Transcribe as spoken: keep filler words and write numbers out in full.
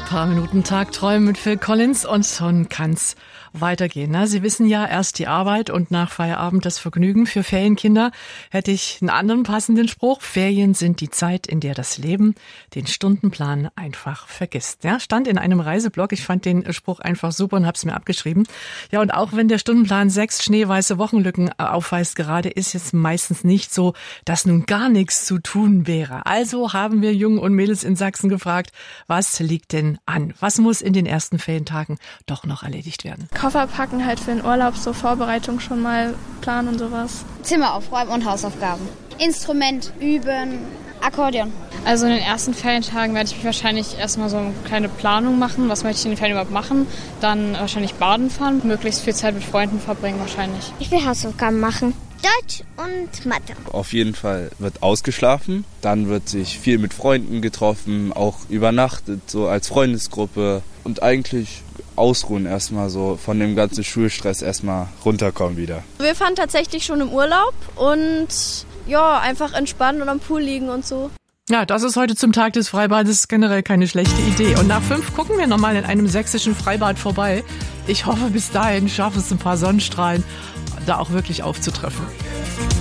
Paar Minuten Tagträumen mit Phil Collins und schon kann's weitergehen. Na, Sie wissen ja, erst die Arbeit und nach Feierabend das Vergnügen. Für Ferienkinder hätte ich einen anderen passenden Spruch. Ferien sind die Zeit, in der das Leben den Stundenplan einfach vergisst. Ja, stand in einem Reiseblog. Ich fand den Spruch einfach super und habe es mir abgeschrieben. Ja, und auch wenn der Stundenplan sechs schneeweiße Wochenlücken aufweist, gerade ist jetzt meistens nicht so, dass nun gar nichts zu tun wäre. Also haben wir Jungen und Mädels in Sachsen gefragt, was liegt denn an? Was muss in den ersten Ferientagen doch noch erledigt werden? Koffer packen halt für den Urlaub, so Vorbereitung schon mal planen und sowas. Zimmer aufräumen und Hausaufgaben. Instrument üben, Akkordeon. Also in den ersten Ferientagen werde ich mich wahrscheinlich erstmal so eine kleine Planung machen, was möchte ich in den Ferien überhaupt machen. Dann wahrscheinlich baden fahren, möglichst viel Zeit mit Freunden verbringen wahrscheinlich. Ich will Hausaufgaben machen. Deutsch und Mathe. Auf jeden Fall wird ausgeschlafen, dann wird sich viel mit Freunden getroffen, auch übernachtet, so als Freundesgruppe und eigentlich ausruhen erstmal so von dem ganzen Schulstress erstmal runterkommen wieder. Wir fahren tatsächlich schon im Urlaub und ja, einfach entspannen und am Pool liegen und so. Ja, das ist heute zum Tag des Freibades generell keine schlechte Idee. Und nach fünf gucken wir nochmal in einem sächsischen Freibad vorbei. Ich hoffe, bis dahin schaffen es ein paar Sonnenstrahlen da auch wirklich aufzutreffen.